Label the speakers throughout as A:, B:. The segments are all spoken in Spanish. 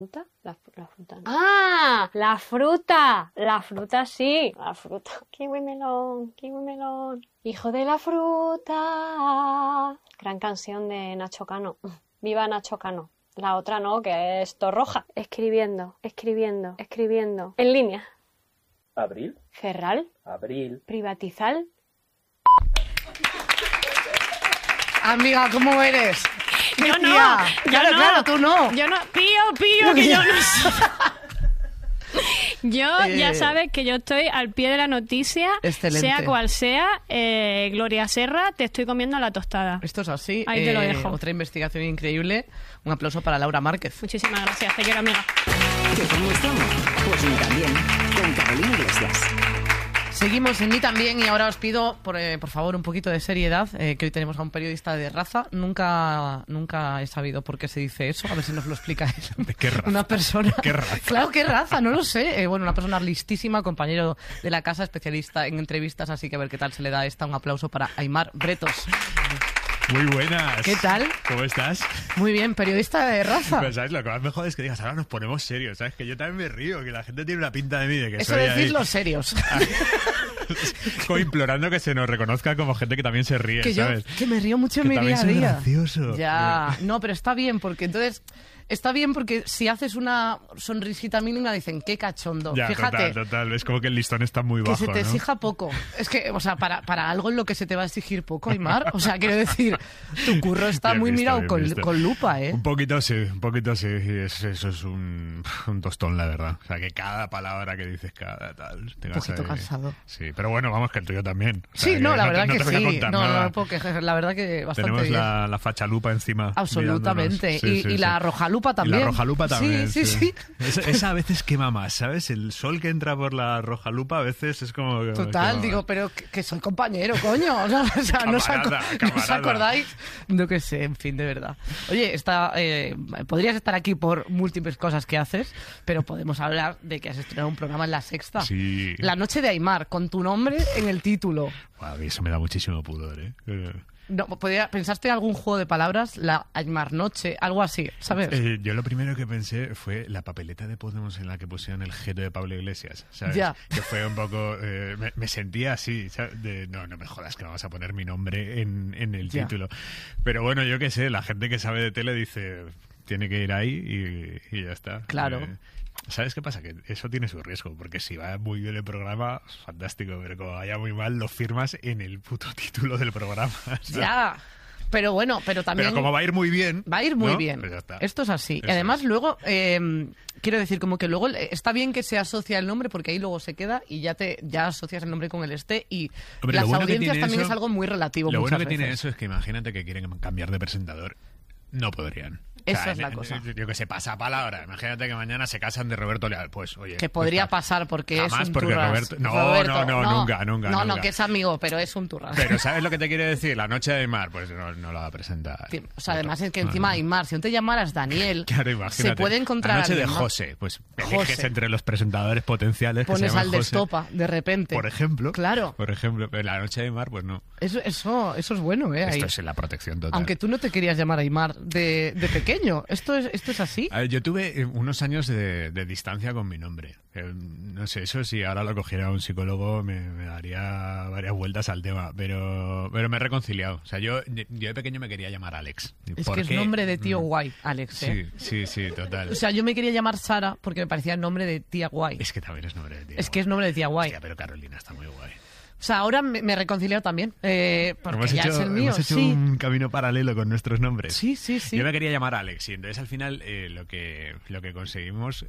A: ¿Fruta? La fruta no. ¡Ah! ¡La fruta! La fruta sí. La fruta. Kiwi melón, kiwi melón. Hijo de la fruta. Gran canción de Nacho Cano. Viva Nacho Cano. La otra no, que es Torroja. Escribiendo. En línea.
B: ¿Abril?
A: Ferral.
B: Abril.
A: Privatizar.
C: Amiga, ¿cómo eres?
A: Yo no,
C: Claro, tú no.
A: Yo no, pío, que yo no sé. Yo, ya sabes que yo estoy al pie de la noticia,
C: Excelente.
A: sea cual sea. Gloria Serra, te estoy comiendo la tostada.
C: Esto es así.
A: Ahí te lo dejo.
C: Otra investigación increíble. Un aplauso para Laura Márquez.
A: Muchísimas gracias, te quiero, amiga.
D: ¿Que cómo estamos? Pues ni tan bien, con Carolina Iglesias.
C: Seguimos en Ni También y ahora os pido, por favor, un poquito de seriedad, que hoy tenemos a un periodista de raza. Nunca he sabido por qué se dice eso. A ver si nos lo explica él.
E: ¿De qué raza?
C: Una persona...
E: ¿Qué raza?
C: Claro, ¿qué raza? No lo sé. Bueno, una persona listísima, compañero de la casa, especialista en entrevistas, así que a ver qué tal se le da esta. Un aplauso para Aimar Bretos.
E: Muy buenas.
C: ¿Qué tal?
E: ¿Cómo estás?
C: Muy bien, periodista de raza.
E: Pero ¿sabes? Lo que más me jode es que digas, ahora nos ponemos serios, ¿sabes? Que yo también me río, que la gente tiene una pinta de mí de que
C: Eso
E: soy
C: decís
E: ahí...
C: los serios.
E: Como implorando que se nos reconozca como gente que también se ríe,
C: Que
E: ¿sabes?
C: yo me río mucho en mi día a
E: soy
C: día.
E: gracioso.
C: Ya, no, pero está bien, porque entonces... Está bien porque si haces una sonrisita mínima dicen, qué cachondo.
E: Ya,
C: Fíjate,
E: total. Es como que el listón está muy
C: que
E: bajo,
C: se te
E: ¿no?
C: exija poco. Es que, o sea, para algo en lo que se te va a exigir poco, Aimar. O sea, quiero decir, tu curro está
E: Bien
C: muy
E: visto,
C: mirado
E: bien visto.
C: con lupa, ¿eh?
E: Un poquito sí. Y eso es un tostón, la verdad. O sea, que cada palabra que dices, cada tal...
C: Un poquito cansado.
E: Sí, pero bueno, vamos, que el tuyo también. O sea,
C: Sí, no, la verdad
E: no
C: que
E: te voy a
C: sí.
E: contar
C: No,
E: nada.
C: no, porque la verdad que bastante
E: Tenemos
C: bien.
E: la fachalupa encima.
C: Absolutamente.
E: mirándonos. Sí,
C: y la rojalupa
E: Y
C: también.
E: la rojalupa también.
C: Sí.
E: Esa a veces quema más, ¿sabes? El sol que entra por la rojalupa a veces es como...
C: Total, digo, pero que soy compañero, coño. O sea, ¿no os acordáis? No que sé, en fin, de verdad. Oye, podrías estar aquí por múltiples cosas que haces, pero podemos hablar de que has estrenado un programa en La Sexta.
E: Sí.
C: La Noche de Aimar, con tu nombre en el título.
E: A mí eso me da muchísimo pudor, ¿eh?
C: No, ¿pensaste algún juego de palabras? La Aimar Noche, algo así, ¿sabes?
E: Yo lo primero que pensé fue la papeleta de Podemos en la que pusieron el jeto de Pablo Iglesias, ¿sabes?
C: Ya.
E: Que fue un poco... me sentía así, ¿sabes? No me jodas que no vas a poner mi nombre en el
C: Ya.
E: título. Pero bueno, yo qué sé, la gente que sabe de tele dice... Tiene que ir ahí y ya está.
C: Claro.
E: ¿Sabes qué pasa? Que eso tiene su riesgo, porque si va muy bien el programa, fantástico, pero como vaya muy mal, lo firmas en el puto título del programa. ¿sabes?
C: Ya. Pero bueno, pero también...
E: Pero como va a ir muy bien...
C: Va a ir muy
E: ¿no?
C: bien.
E: Pues ya está.
C: Esto es así.
E: Eso
C: Y además
E: es.
C: luego, quiero decir, como que luego está bien que se asocia el nombre porque ahí luego se queda y ya asocias el nombre con el y
E: Hombre,
C: las
E: lo bueno que
C: audiencias
E: tiene
C: también
E: eso-
C: es algo muy relativo
E: Lo bueno
C: muchas
E: que tiene
C: veces.
E: eso es que imagínate que quieren cambiar de presentador. No podrían.
C: Esa es la cosa.
E: Yo que sé, pasa palabra. Imagínate que mañana se casan de Roberto Leal. Pues, oye...
C: Que podría
E: pues,
C: pasar porque
E: jamás,
C: es un
E: porque
C: turras.
E: Roberto... No, nunca.
C: No, que es amigo, pero es un turras.
E: Pero ¿sabes lo que te quiere decir? La noche de Aimar, pues no la va a presentar.
C: O sea, además es que encima Aimar, si no te llamaras Daniel,
E: Claro, imagínate.
C: se puede encontrar
E: La noche de
C: alguien, ¿no?
E: José. Pues eliges
C: José.
E: entre los presentadores potenciales que se
C: Pones
E: llaman
C: al de
E: José.
C: estopa, de repente.
E: Por ejemplo.
C: Claro.
E: Por ejemplo. Pero la noche de Aimar, pues no.
C: Eso es bueno, ¿eh? Ahí.
E: Esto es la protección total.
C: Aunque tú no te querías llamar Aimar de pequeño. ¿Esto es así?
E: A ver, yo tuve unos años de distancia con mi nombre. No sé, eso si ahora lo cogiera un psicólogo me daría varias vueltas al tema, pero me he reconciliado. O sea, yo de pequeño me quería llamar Alex.
C: Es
E: ¿Por
C: que es
E: qué?
C: nombre de tío guay, Alex, ¿eh?
E: Sí, total.
C: O sea, yo me quería llamar Sara porque me parecía el nombre de tía guay.
E: Es que también es nombre de tía.
C: Es que es nombre de tía guay.
E: Hostia, pero Carolina está muy guay.
C: O sea, ahora me he reconciliado también, porque
E: Hemos
C: ya
E: hecho,
C: es el mío,
E: hemos hecho
C: sí.
E: un camino paralelo con nuestros nombres.
C: Sí.
E: Yo me quería llamar Alex y entonces al final lo que conseguimos,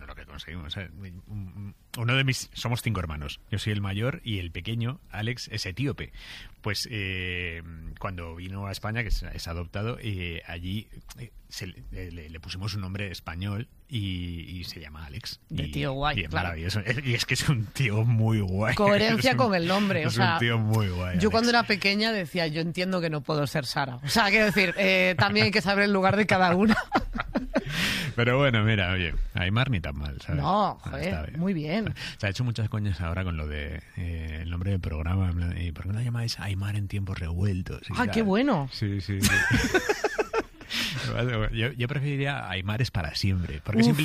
E: uno de mis... Somos 5 hermanos. Yo soy el mayor y el pequeño, Alex, es etíope. Pues cuando vino a España, que es adoptado, allí le pusimos un nombre español y se llama Alex.
C: De tío guay,
E: y es
C: claro.
E: maravilloso. Y es que es un tío muy guay.
C: Coherencia
E: Es
C: con el nombre, o
E: Es
C: sea,
E: un tío muy guay.
C: Yo
E: Alex.
C: cuando era pequeña decía, yo entiendo que no puedo ser Sara. O sea, quiero decir, también hay que saber el lugar de cada una.
E: Pero bueno, mira, oye, Aimar ni tan mal, ¿sabes?
C: No,
E: Está
C: joder,
E: bien.
C: muy bien.
E: Se ha hecho muchas coñas ahora con lo de el nombre del programa. En plan, ¿y por qué no lo llamáis Aimar en tiempos revueltos? Y
C: Ah,
E: tal.
C: qué bueno.
E: Sí. Yo preferiría Aimar es para siempre. Porque
C: Uf.
E: simple